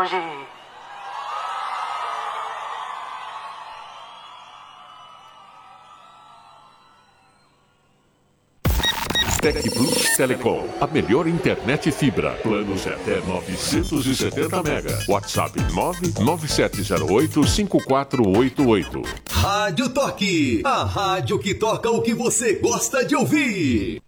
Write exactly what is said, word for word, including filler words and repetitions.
longe. Tec Plus Telecom, a melhor internet fibra. Planos até novecentos e setenta mega. WhatsApp nove nove sete zero oito cinco quatro oito oito. Rádio Toque, a rádio que toca o que você gosta de ouvir.